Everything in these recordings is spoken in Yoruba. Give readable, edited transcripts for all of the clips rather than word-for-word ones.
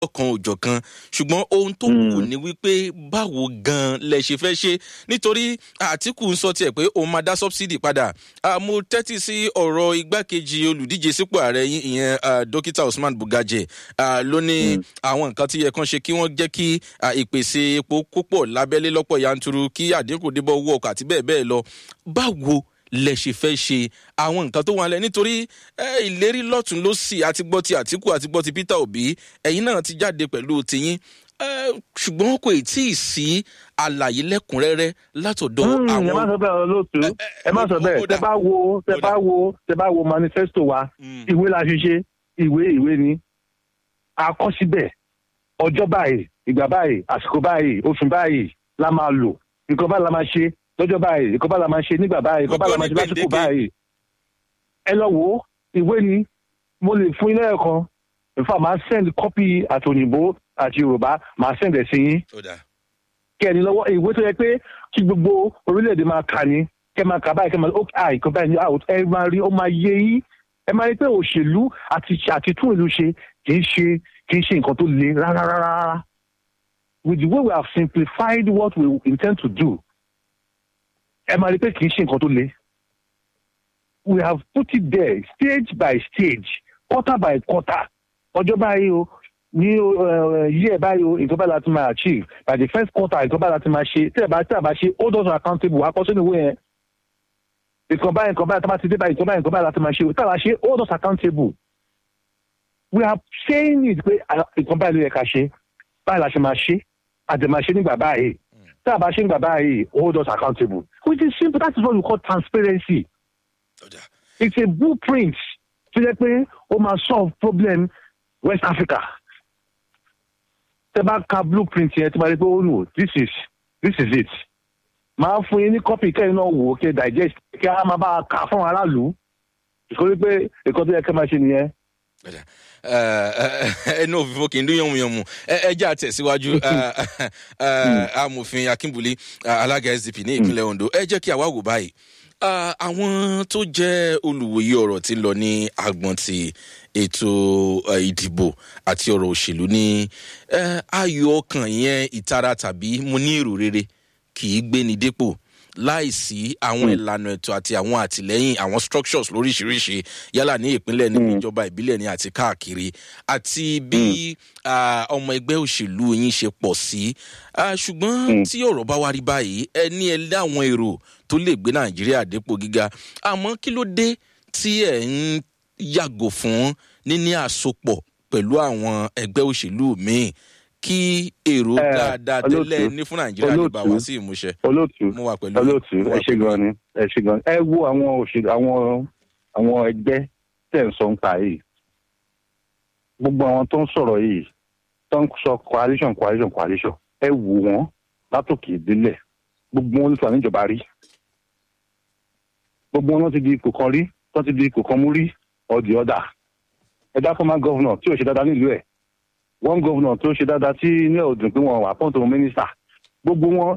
ọ̀kan òjọ̀kan ṣùgbọ́n ohun tó kù ni wípé báwo gan lẹ ṣe fẹ́ ṣe nítorí Àtíkù ń sọ tiẹ̀ pé òun máa dá subsidy padà. Mo tẹ́tí sí ọ̀rọ̀ igbákejì olùdíje sípò ààrẹ ìyẹn dókítà Usman Bugaje ló ní àwọn nǹkan tí yẹ kán ṣe kí wọ́n jẹ́ kí ìpèsè epo púpọ̀ lábẹ́lé lọ́pọ̀ yanturu kí àdínkù débọ̀ owó ọkọ̀ àti bẹ́ẹ̀ bẹ́ẹ̀ lọ. Báwo lẹ ṣe fẹ́ ṣe àwọn nǹkan tó wà lẹ nítorí ìlérí lọ́tún ló sì àti gbọ́ ti Àtíkù àti gbọ́ ti Peter Obi ẹ̀yin náà ti jáde pẹ̀lú tiyín ṣùgbọ́n kò tí ì sí àlàyé lẹ́kùnrẹ́rẹ́ látọ̀dọ̀ àwọn. ẹ má sọ bẹ́ẹ̀ olóòtú ẹ má sọ bẹ́ẹ̀ tẹ bá wo manifesto wa ìwé la fi ṣe ìwé ni àkọsíbẹ̀ ọjọ́ báyìí ìgbà báyìí àsìkò báyìí oṣù báyìí la máa lò nǹkan bá la máa ṣe lọ́jọ́ báyìí nǹkan bá la máa ṣe nígbà báyìí nǹkan bá la máa ṣe lásìkò báyìí. Ẹ lọ wò ó ìwé ni mo lè fún ilé ẹ̀kan nfa máa send copy àti òyìnbó àti Yorùbá máa send ẹ̀ sí yín. Kí ẹni lọ́wọ́ ìwé tó yẹ pé kí gbogbo orílẹ̀-èdè máa kà ní kẹ́ máa kà báyìí kẹ́ máa nǹkan báyìí ẹ máa rí ó máa yé yín ẹ máa rí pé òṣèlú àti tún ìlú ṣe kì í ṣe nǹkan tó le rárá. With the way we have simplified what we intend to do, ẹ máa rí pé kì í ṣe nǹkan tó le. We have put it there stage by stage, quarter by quarter. Ọjọ́ báyìí o ní year báyìí o nǹkan bá láti máa achieve by the first quarter nǹkan bá láti máa ṣe tí ẹ bá ṣe hold us accountable akọ sínú ìwé yẹn. Nǹkan báyìí tá bá ti dé báyìí nǹkan báyìí láti máa ṣe tá a bá ṣe hold us accountable. We are saying it pé nǹkan báyìí ló yẹ ká ṣe báyìí la ṣe máa ṣe àdèmà ṣe nígbà báyìí tá a bá ṣe nígbà báyìí hold us accountable. Which is simple. That is what we call transparency. It's a blueprint to yẹ pé ó máa solve problem West Africa. Tẹ́ bá ka blueprint yẹn tí wọ́n rí pé ó nù this is it. Máa fún yín ní copy kẹ́yìn náà wò ó kẹ́ digest kí a máa bá a kà fún aráàlú. Ìkórè pé nǹkan tó yẹ kẹ́ máa ṣe nìyẹn. Ẹnu òfìfo kì í dún yànmùyànmù ẹ jẹ́ àtẹ̀síwájú amòfin Akínbùlí alága SDP ní ìpínlẹ̀ Ondo ẹ jẹ́ kí àwa wò báyìí àwọn tó jẹ́ olùwòye ọ̀rọ̀ tí lọ ní agbọ̀n ti ètò ìdìbò àti ọ̀rọ̀ òṣèlú ní ayọ̀ ọkàn yẹn ìtara tàbí mo ní èrò rere kì í gbéni dépò láìsí àwọn ìlànà ètò àti àwọn àtìlẹ́yìn àwọn structures lóríṣiríṣi yálà ní ìpínlẹ̀ ní ìjọba ìbílẹ̀ ní àti káàkiri àti bí ọmọ ẹgbẹ́ òṣèlú yín ṣe pọ̀ sí ṣùgbọ́n tí ọ̀rọ̀ bá wá rí báyìí ẹ láwọn èrò tó lè gbé Nàìjíríà dépò gíga àmọ́ kí ló dé tí ẹ ń yàgò fún níní àsopọ̀ pẹ̀lú àwọn ẹgbẹ́ òṣèlú míì kí èrò dáadáa tẹ́lẹ̀ ní fún Nàìjíríà lè bá wá sí ìmúṣẹ. Olóòtú ẹ ṣe gan ni ẹ wo àwọn òṣèlú àwọn ẹgbẹ́ tẹ̀ ń sọ ń pa yìí gbogbo àwọn tó ń sọ̀rọ̀ yìí tó ń sọ coalition ẹ wò wọ́n látòkè ìdílẹ̀ gbogbo wọn ló sọ níjọba rí gbogbo wọn ti di ipò kan rí tó ti di ipò kan mú rí or the other ẹ dá former governor tí ò ṣe dáadáa nílùú ẹ̀ one governor tó ṣe dáadáa tí ní ọdún pé wọn wà pọ́ǹtò minister gbogbo wọn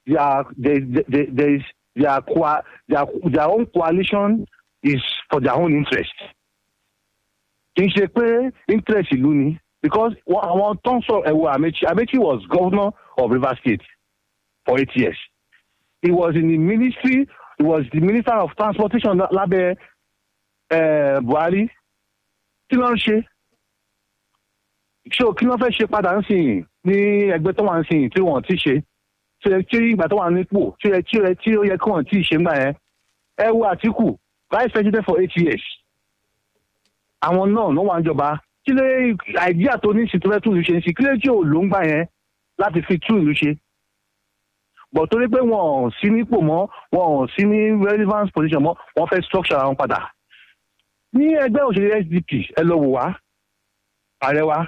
their own coalition is for their own interest kì í ṣe pé interest ìlú ni because àwọn tó ń sọ ẹ̀wọ̀ Amechi was governor of Rivers State for 8 years he was in the ministry he was the minister of transportation lábẹ́ Buhari kí ló ń ṣe kí ló fẹ́ ṣe padà ń sìn ní ẹgbẹ́ tó wà ń sìn tí wọ́n ti ṣe tí ìgbà tó wà nípò tí ó yẹ kí wọ́n ti ṣe ńgbà yẹn ẹ wo Àtíkù vice president for 8 years àwọn náà ló wà ń jọba kí ló àìdíà tó ní ìsìn tó fẹ́ tún ìlú ṣe ń sìn kí ló tí ò ló ń gbà yẹn láti fi tún ìlú ṣe bọ̀ torí pé wọn ò sí nípò mọ́ wọn ò sí ní relevance position mọ́ wọ́n fẹ́ structure àwọn padà ní ẹgbẹ́ òṣèlú SDP ẹ lọ wò wá ààrẹ wa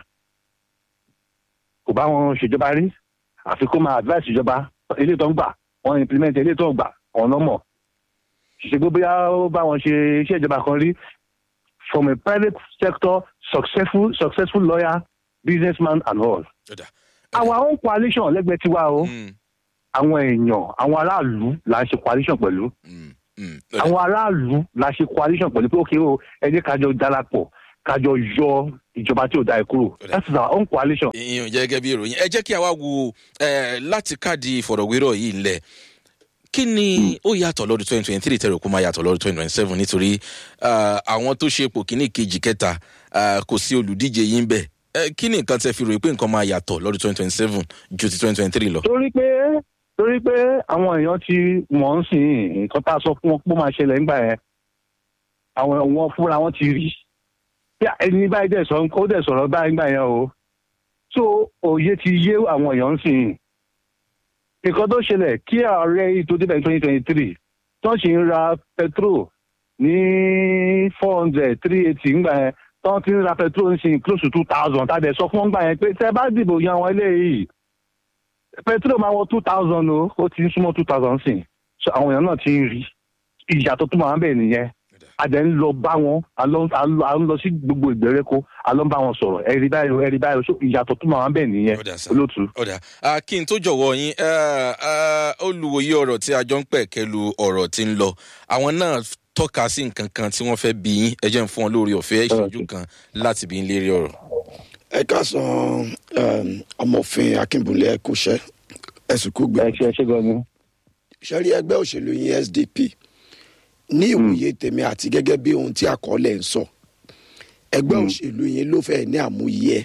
kò bá wọn ṣèjọba rí àfi kó máa advice ìjọba ilé tó ń gbà wọn implement ilé tó ń gbà ọ̀nà mọ̀ ṣiṣẹ́ gbé bóyá ó bá wọn ṣe iṣẹ́ ìjọba kan rí from a private sector successful lawyer businessman and all. Our own coalition lẹ́gbẹ̀ẹ́ tiwa o àwọn èèyàn àwọn aráàlú là ń ṣe coalition pẹ̀lú àwọn aráàlú la ṣe coalition pẹ̀lú pé ókè o ẹ jẹ́ ká jọ darapọ̀ kájọ yọ ìjọba tí ò dá ẹ kúrò. That is our own coalition. ìyẹn jẹ́ gẹ́gẹ́ bí ìròyìn ẹ jẹ́ kí a wá wo láti káàdì ìfọ̀rọ̀wérọ̀ yìí ńlẹ̀ kí ni ó yàtọ̀ lọ́dún 2023 tẹ̀rọ kó máa yàtọ̀ lọ́dún 2027 nítorí àwọn tó ṣe ipò kíní kejì kẹta kò sí olùdíje yìí ń bẹ̀ kí ni nǹkan tẹ́ fi rò pé nǹkan máa yàtọ̀ lọ́dún 2027 ju ti 2023 lọ. torí pé àwọn èèyàn ti mọ̀ ń sìn nǹkan tá a sọ fún wọn pé ó máa ṣẹlẹ̀ nígbà yẹn àwọn wọn fúnra wọn ti rí ẹni báyìí dẹ̀ sọ̀rọ̀ báyìí nígbà yẹn o so òye ti yé àwọn èèyàn ń sìn nǹkan tó ṣẹlẹ̀ kí ààrẹ yìí tó débẹ̀ 2023 tó ń ṣe ń ra petrol ní 400 380 nígbà yẹn tó ń ti ń ra petrol ń ṣe close to 2,000 tàbí sọ fún wọn nígbà yẹn pé tẹ́ bá dìbò yan àwọn eléyìí petrol máa wọ 2,000 o ó ti ń súnmọ́ 2,000 sìn so àwọn èèyàn náà ti ń rí ìyàtọ̀ tó máa ń bẹ̀ nìyẹn a dẹ̀ ń lọ bá wọn a ń lọ sí gbogbo ìgbèríko a lọ ń bá wọn sọ̀rọ̀ ẹ̀rí báyìí so ìyàtọ̀ tó máa ń bẹ̀ nìyẹn olóòtú. kí n tó jọ̀wọ́ yín olùwòye ọ̀rọ̀ tí a jọ ń pẹ̀kẹ́lu ọ̀rọ̀ tí ń lọ àwọn náà tọ́ka sí nǹkan kan tí wọ́n fẹ́ bí yín ẹ jẹ́ ń fún wọn lórí ọ̀fẹ́ ìṣẹ́jú kan láti bí yín lérí ọ̀rọ̀. ẹ káàsán ọmọọ̀fin akínbùnlé ẹkúṣẹ́ ẹ̀sùn kú gbé. ẹ ṣe gan ni. ṣẹ́rí ẹgbẹ́ òṣèlú yín SDP ní ìwòye tèmi àti gẹ́gẹ́ bí ohun tí àkọọ́lẹ̀ ń sọ ẹgbẹ́ òṣèlú yín ló fẹ́ ní àmúyẹ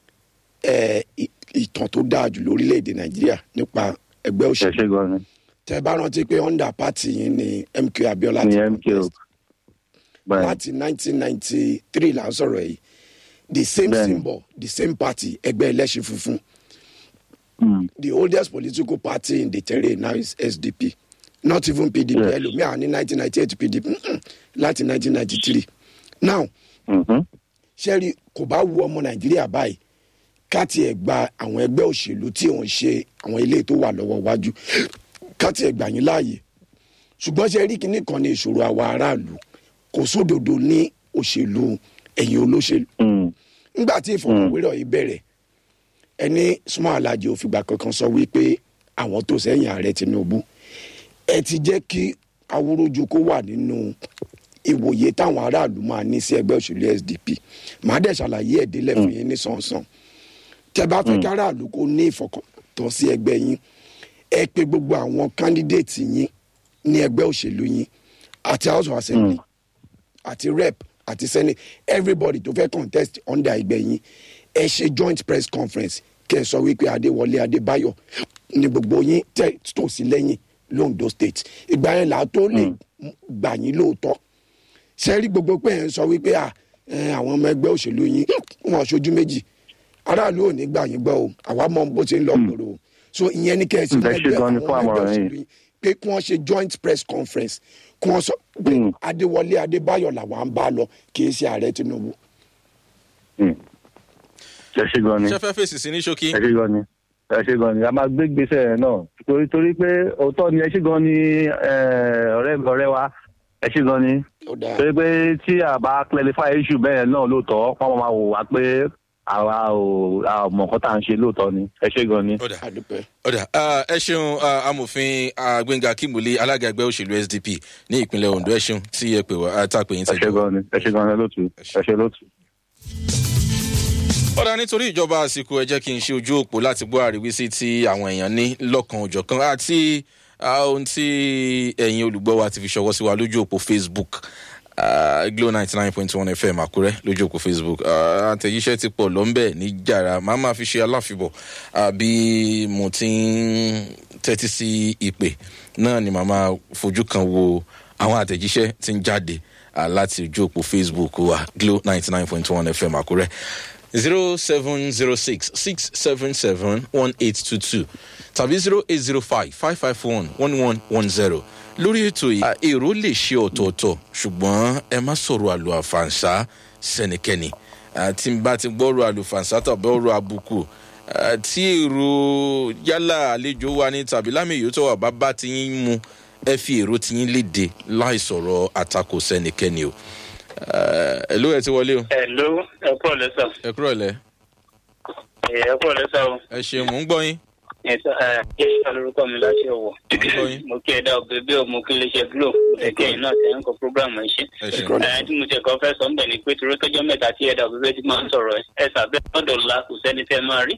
ìtàn tó dáa jù lórílẹ̀‐èdè Nàìjíríà nípa ẹgbẹ́ òṣèlú tẹ́ bá rántí pé under party yín ni MK Abiola ti contest láti 1993 là ń sọ̀rọ̀ yìí the same symbol the same party ẹgbẹ́ ẹlẹ́ṣin funfun the oldest political party in the terrain now is SDP. Not even PDP. Ẹlòmíà ní 1998 PDP láti 1993. Now, ṣẹ́rí kò bá wu ọmọ Nàìjíríà báyìí ká tiẹ̀ gba àwọn ẹgbẹ́ òṣèlú tí òun ṣe àwọn ilé tó wà lọ́wọ́ wájú ká tiẹ̀ gbà yín láàyè. Ṣùgbọ́n ṣẹ́rí kínní kan ní ìṣòro àwa aráàlú kò sódodo ní òṣèlú ẹ̀yìn olóṣèlú. Nígbà tí ìfọ̀rọ̀wérọ̀ yìí bẹ̀rẹ̀ ẹni Súnmọ́ Aláàjì ò fìgbà kankan sọ wípé àwọn tó sẹ́yìn ààrẹ Tinubu ẹ ti jẹ́ kí awúrúju kó wà nínú ìwòye táwọn aráàlú máa ní sí ẹgbẹ́ òṣèlú SDP màá dẹ̀ ṣàlàyé ẹ̀ délẹ̀ fún yín ní sànsàn tẹ́ bá fẹ́ kí aráàlú kó ní ìfọkàntán sí ẹgbẹ́ yín ẹ pè gbogbo àwọn kándídéètì yín ní ẹgbẹ́ òṣèlú yín àti House of Assembly àti rep àti senate everybody tó fẹ́ contest under ẹgbẹ́ yín ẹ ṣe joint press conference kẹ́ ẹ sọ wípé Adéwọlé Adébáyọ̀ ní gbogbo yín tẹ̀ tó sí lẹ́yìn Londo State ìgbà yẹn là á tó lè gbà yín lóòótọ́ sẹ́rí gbogbo pé ẹ̀ ń sọ wípé àwọn ọmọ ẹgbẹ́ òṣèlú yín wọn aṣojú méjì aráàlú ò ní gbà yín gbọ́ o àwa mọ bó ṣe ń lọ gbòòrò o so ìyẹn ní kẹ́sì ẹgbẹ́ àwọn ọmọ ẹgbẹ́ òṣèlú yín pé kí wọ́n ṣe joint press conference kí wọ́n sọ pé Adéwọlé Adébáyọ̀ làwọn ń bá lọ kì í ṣe ààrẹ Tinubu. ṣe fẹ́ fèsì sí ní ṣókí. ẹ ṣe gan ni a máa gbé gbèsè náà torí pé òótọ́ ni ẹ ṣe gan ni ọ̀rẹ́ wa ẹ ṣe gan ni torí pé tí a bá clarify issue bẹ́ẹ̀ náà lóòótọ́ wọ́n máa wò wá pé àwa ò mọ̀ nǹkan tá à ń ṣe lóòótọ́ ni ẹ ṣe gan ni. ọ̀dà ẹ ṣeun amòfin Gbẹ́ngà Akínbùnlé alága ẹgbẹ́ òṣèlú SDP ní ìpínlẹ̀ Ondo ẹ ṣeun tí ẹ pè wá tá a pè yín tẹ́jú. ẹ ṣe gan ni lóòtú ẹ ṣe lóòtú. ọ̀dà nítorí ìjọba àsìkò ẹ jẹ́ kí n ṣe ojú òpó láti gbọ́ àríwísí tí àwọn èèyàn ní lọ́kan òjọ̀kan àti ohun tí ẹ̀yin olùgbọ́ wa ti fi ṣọwọ́ sí wa lójú òpó Facebook Glo 99.1 FM Àkúrẹ́ lójú òpó Facebook àtẹ̀jíṣẹ́ ti pọ̀ lọ́nbẹ̀ ní jàrá màá máa fi ṣe aláfibọ̀ bí mo ti ń tẹ́tí sí ìpè náà ni màá máa fojú kan wo àwọn àtẹ̀jíṣẹ́ tí ń jáde láti ojú òpó Facebook wa Glo 99.1 FM Àkúrẹ́ 0706-677-1822 tàbí 0805-551-1110. lórí ètò yìí èrò lè ṣe ọ̀tọ̀ọ̀tọ̀ ṣùgbọ́n ẹ má sọ̀rọ̀ àlùfàǹsá sẹ́nikẹ́ni tí n bá ti gbọ́rọ̀ àlùfàǹsá tàbí ọ̀rọ̀ àbùkù tí èrò yálà àlejò wa ní tàbí lámì èyí tó wà bá ti yín mu ẹ fi èrò ti yín léde láì sọ̀rọ̀ àtakò sẹ́nikẹ́ni o. Hello ẹ ti wọlé o. Hello ẹ kúrò lẹ́sà. ẹ kúrò lẹ́. ẹ kúrò lẹ́sà o. ẹ ṣeun mò ń gbọ́ yín. Jésù lórúkọ mi láti Ọ̀wọ̀. Mo kí ẹ̀dá òbèbè ò mo kí lè ṣe glo ẹ̀kẹ́ yìí náà tẹ̀ ń kọ prógráàmù ẹ̀ ṣe. Tí mo ṣe kọ́ fẹ́ sọ ń bẹ̀ ni pé torí tọ́jọ́ mẹ́ta tí ẹ̀dá òbèbè ti máa ń sọ̀rọ̀ ẹ̀ sàbẹ̀ lọ́dọ̀ la kò sẹ́ni tẹ́ máa rí.